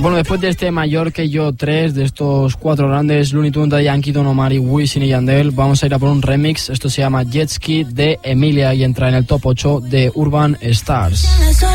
Bueno, después de este Mayor que yo 3, de estos 4 grandes, Looney Tunes, Daddy Yankee, Don Omar y Wisin y Yandel, vamos a ir a por un remix. Esto se llama Jet Ski de Emilia y entra en el top 8 de Urban Stars.